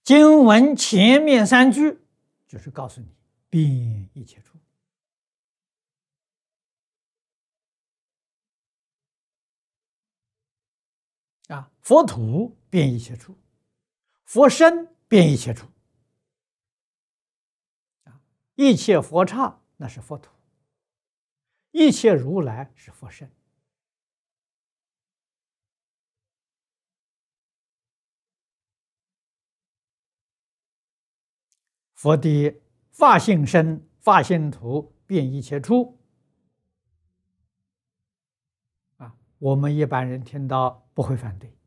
经文前面三句就是告诉你遍一切处啊，佛土遍一切处，佛身遍一切处啊，一切佛刹那是佛土，一切如来是佛身。佛的法性身、法性土遍一切处啊，我们一般人听到不会反对。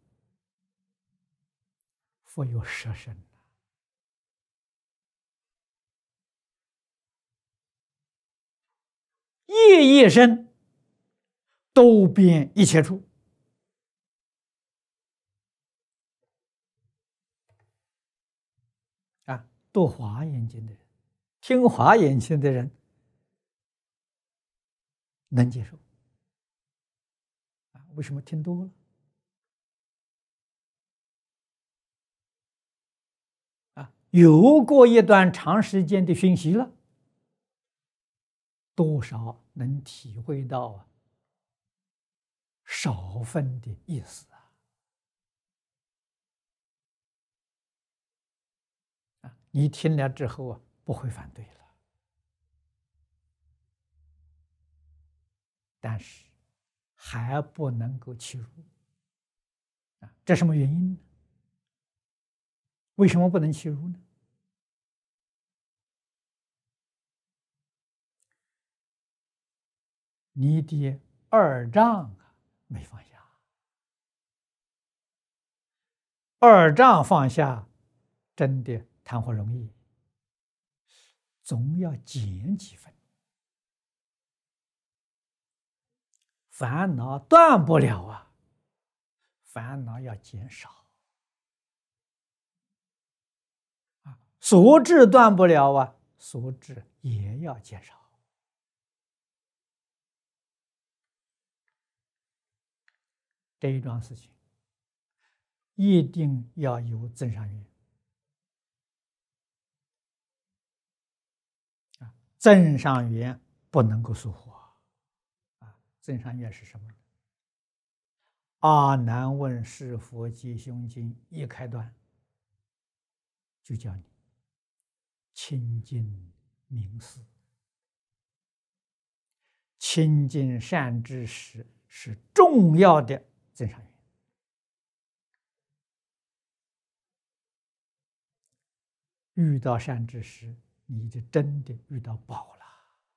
佛有十身，一身都遍一切处啊。读华严经的人，听华严经的人能接受啊？为什么听多了？有过一段长时间的熏习了，多少能体会到少分的意思你听了之后不会反对了，但是还不能够契入这什么原因呢？为什么不能契入呢？你的二障没放下，二障放下，真的谈何容易？总要减几分，烦恼断不了烦恼要减少所知断不了所知也要减少。这一桩事情一定要有增上缘增上缘不能够疏忽增上缘是什么？阿难问是佛及胸经一开端就叫你亲近明思，亲近善知识是重要的增上缘。遇到善知识，你就真的遇到宝了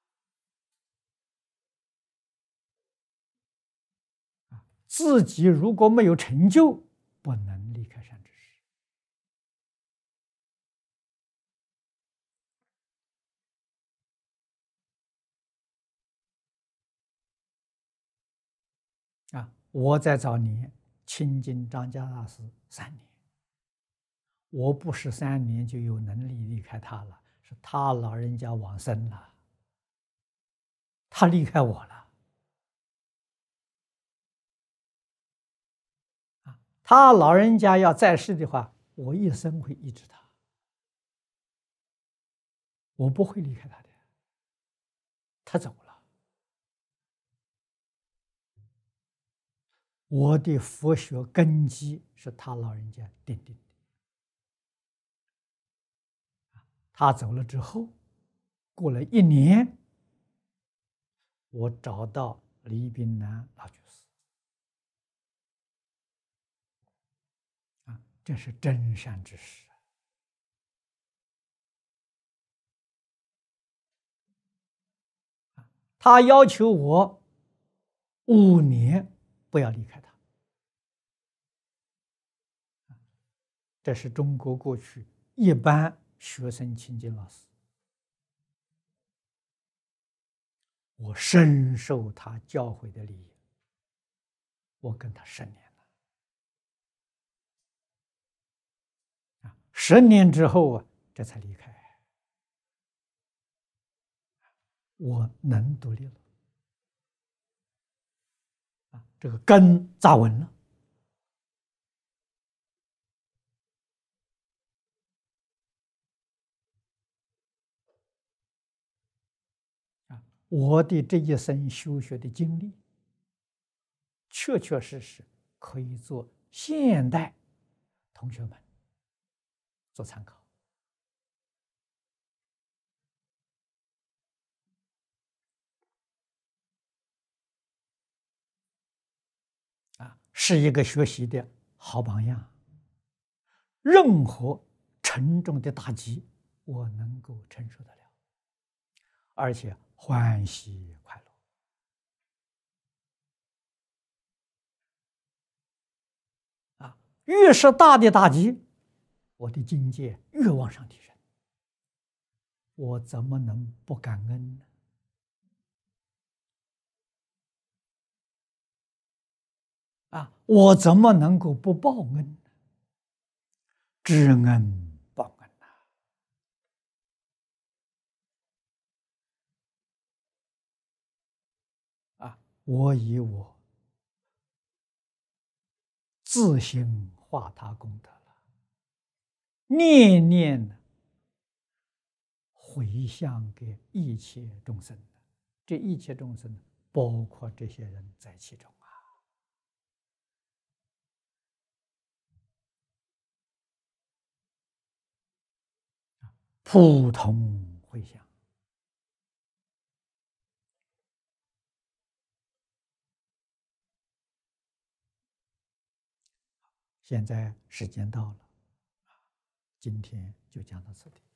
自己如果没有成就，不能离开善知识我在早年亲近张家大师3年，我不是3年就有能力离开他了，是他老人家往生了，他离开我了他老人家要在世的话，我一生会依止他，我不会离开他的。他走了，我的佛学根基是他老人家奠定的。他走了之后，过了1年，我找到李炳南老居士这是真善之识他要求我5年不要离开他，这是中国过去一般学生亲近老师，我深受他教诲的利益，我跟他10年了10年之后这才离开，我能独立了这个根扎稳了我的这一生修学的经历，确确实实可以做现代同学们做参考。是一个学习的好榜样。任何沉重的打击，我能够承受得了，而且欢喜快乐。越是大的打击，我的境界越往上提升，我怎么能不感恩呢？我怎么能够不报恩呢？知恩报恩我以我自行化他功德了，念念回向给一切众生，这一切众生包括这些人在其中普通回向。现在时间到了，今天就讲到这里。